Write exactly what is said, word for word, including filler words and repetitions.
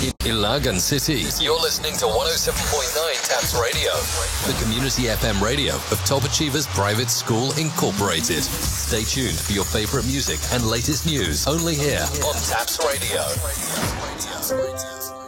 in Ilagan City. You're listening to one oh seven point nine Taps Radio, the community F M radio of Top Achievers Private School Incorporated. Stay tuned for your favorite music and latest news only here on Taps Radio. Taps Radio.